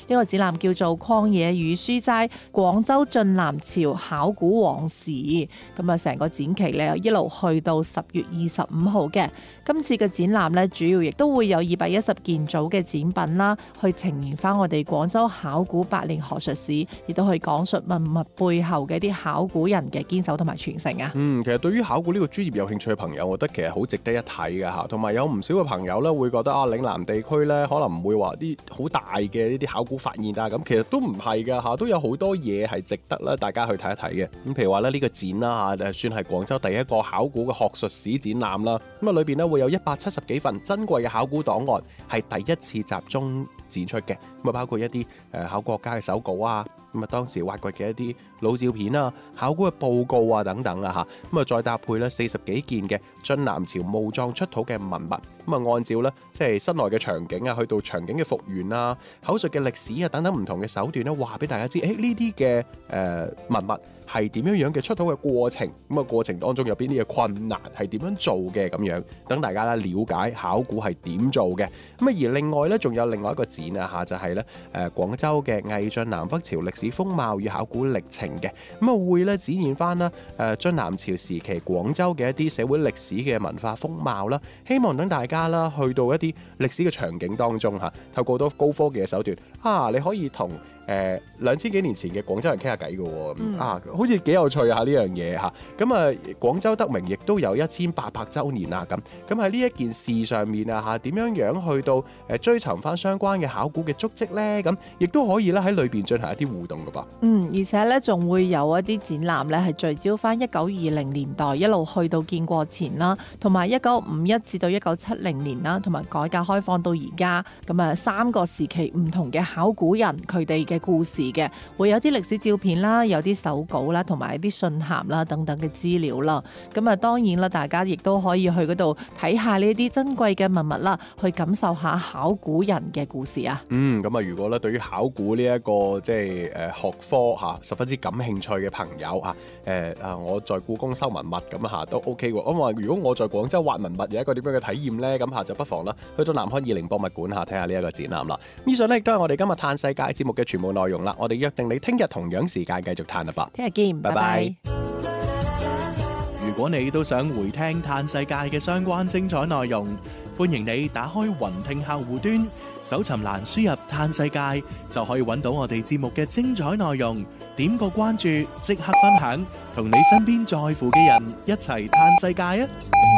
個展覽叫做《曠野與書齋：廣州晉南朝考古往事》。咁啊，成個展期咧一路去到10月25號嘅。今次嘅展覽咧，主要亦都會有210件組嘅展品啦，去呈現翻我哋廣州考古百年學術史，亦都去講述文物背後嘅一啲考古人嘅堅守同埋傳承啊。 其實對於考古呢個專業有興趣嘅朋友，我覺得其實好值得一睇嘅嚇。同埋有唔少嘅朋友咧會覺得嶺南地區咧可能唔會話啲好大嘅呢啲考古發現啊，咁其實都唔係㗎嚇，都有好多嘢係值得啦大家去睇一睇嘅。咁譬如話咧呢個展啦嚇，算係廣州第一個考古嘅學術史展覽啦。咁啊裏邊咧會有170幾份珍貴嘅考古檔案，係第一次集中展出嘅。咁啊包括一啲考古學家嘅手稿啊，咁啊當時挖掘嘅一啲老照片啊、考古嘅報告啊等等啊嚇，咁啊再搭配咧40幾件嘅晉南朝墓葬出土嘅文物，咁啊按照咧即係室內嘅場景啊，去到場景嘅復原啊、口述嘅歷史啊等等唔同嘅手段咧，話俾大家知，呢啲嘅文物係點樣嘅出土嘅過程，咁啊過程當中有邊啲嘅困難係點樣做嘅咁樣，等大家咧了解考古係點做嘅。咁啊而另外咧仲有另外一個展啊嚇，就係咧廣州嘅魏晉南北朝歷史風貌與考古歷程嘅，咁啊會咧展現翻啦晉南朝時期廣州嘅一啲社會歷史嘅文化風貌啦，希望等大家啦去到一啲歷史嘅場景當中嚇，透過多高科技嘅手段你可以同2000幾年前嘅廣州人傾下偈嘅喎，好似幾有趣啊呢樣嘢嚇。咁啊廣州得名亦都有1800週年啦，咁喺呢一件事上面啊嚇，點樣去到追尋翻相關嘅考古嘅足跡咧？咁亦都可以咧喺裏邊進行一啲互動嘅噃。 而且咧仲會有一啲展覽咧係聚焦翻1920年代一路去到建國前啦，同埋1951至到1970年啦，同埋改革開放到而家，咁啊3個時期唔同嘅考古人佢哋嘅故事嘅，會有啲歷史照片啦，有啲手稿啦，同埋一啲信函啦等等嘅資料啦。咁啊當然啦，大家亦都可以去嗰度睇下呢啲珍貴嘅文物啦，去感受下考古人嘅故事啊。 咁啊如果咧對於考古呢一個即係學科十分之感興趣嘅朋友我在故宮收文物咁都 OK 喎。咁話如果我在廣州挖文物有一個點樣嘅體驗呢？咁就不妨啦去到南開20博物館睇下呢一個展覽啦。以上呢亦都係我哋今日嘆世界節目嘅全部內容啦。我哋約定你聽日同樣時間繼續嘆啦噃。 聽日見，拜拜。 如果你都想回聽嘆世界嘅相關精彩內容，歡迎你打開雲聽客戶端，搜尋欄輸入嘆世界，就可以揾到我哋節目嘅精彩內容。點個關注，即刻分享，同你身邊在乎嘅人一齊嘆世界啊！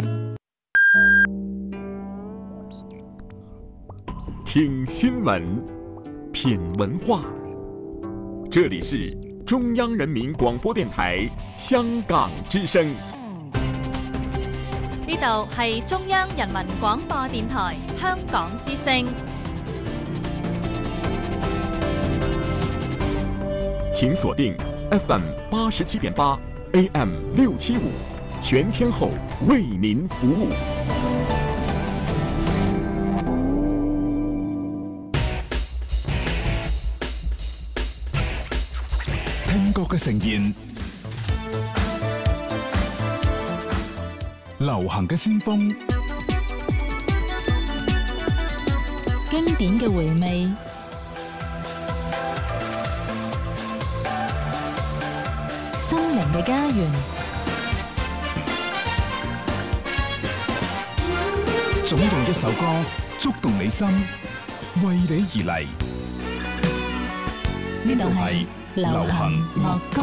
聽新聞，品文化，這裡是中央人民廣播電台香港之聲。 呢度係中央人民廣播電台香港之聲。 請鎖定 FM 87.8 AM 675，全天候為您服務。 聽覺嘅盛宴，流行嘅先鋒， 經典嘅回味，心靈嘅家園。 總有一首歌觸動你心，為你而嚟。 呢度係流行樂歌。